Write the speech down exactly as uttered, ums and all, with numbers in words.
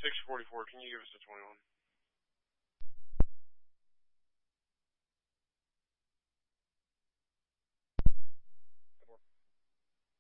six forty-four, can you give us a twenty-one?